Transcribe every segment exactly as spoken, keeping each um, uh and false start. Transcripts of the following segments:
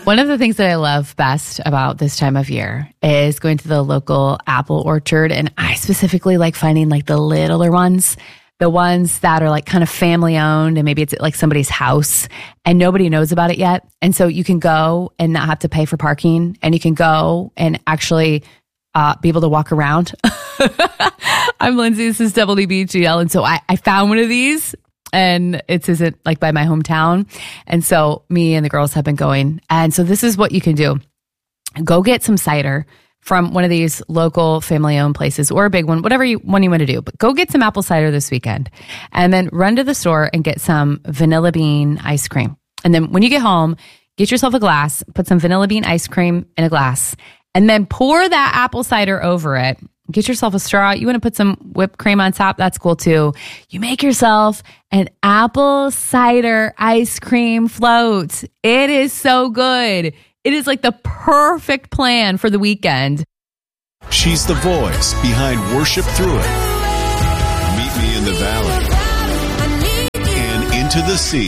One of the things that I love best about this time of year is going to the local apple orchard. And I specifically like finding like the littler ones, the ones that are like kind of family owned, and maybe it's at like somebody's house and nobody knows about it yet. And so you can go and not have to pay for parking, and you can go and actually uh, be able to walk around. I'm Lindsay, this is W B G L. And so I, I found one of these, and it isn't like by my hometown. And so me and the girls have been going. And so this is what you can do. Go get some cider from one of these local family-owned places, or a big one, whatever you, one you want to do. But go get some apple cider this weekend, and then run to the store and get some vanilla bean ice cream. And then when you get home, get yourself a glass, put some vanilla bean ice cream in a glass, and then pour that apple cider over it. Get yourself a straw. You want to put some whipped cream on top? That's cool too. You make yourself an apple cider ice cream float. It is so good. It is like the perfect plan for the weekend. She's the voice behind Worship Through It, Meet Me in the Valley, and Into the Sea.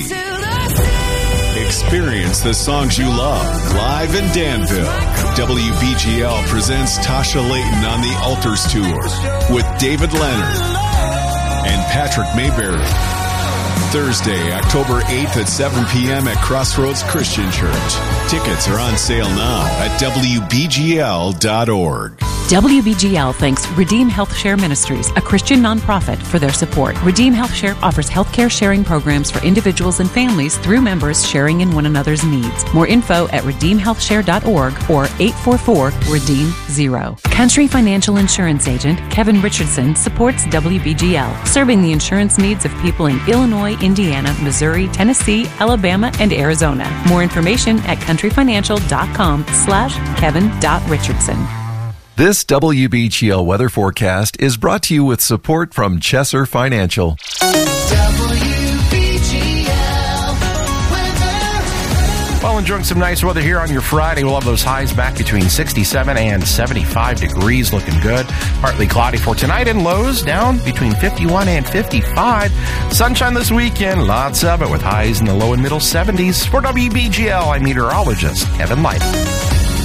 Experience the songs you love live in Danville. W B G L presents Tasha Layton on the Altars Tour with David Leonard and Patrick Mayberry. Thursday, October eighth at seven p.m. at Crossroads Christian Church. Tickets are on sale now at W B G L dot org. W B G L thanks Redeem Health Share Ministries, a Christian nonprofit, for their support. Redeem Health Share offers healthcare sharing programs for individuals and families through members sharing in one another's needs. More info at redeem health share dot org or eight four four, redeem zero. Country Financial Insurance Agent Kevin Richardson supports W B G L, serving the insurance needs of people in Illinois, Indiana, Missouri, Tennessee, Alabama, and Arizona. More information at country financial dot com slash kevin dot richardson. This W B G L weather forecast is brought to you with support from Chesser Financial. W B G L weather. Well, enjoying some nice weather here on your Friday. We'll have those highs back between sixty-seven and seventy-five degrees, looking good. Partly cloudy for tonight, and lows down between fifty-one and fifty-five. Sunshine this weekend, lots of it, with highs in the low and middle seventies. For W B G L, I'm meteorologist Kevin Light.